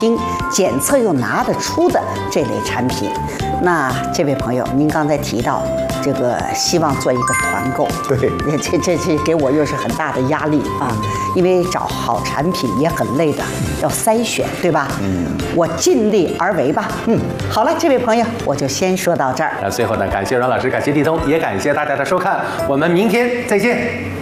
检测又拿得出的这类产品。那这位朋友，您刚才提到这个希望做一个团购， 对， 这给我又是很大的压力啊，因为找好产品也很累的，要筛选，对吧？我尽力而为吧。好了，这位朋友，我就先说到这儿。 那最后呢，感谢阮老师，感谢地通，也感谢大家的收看，我们明天再见。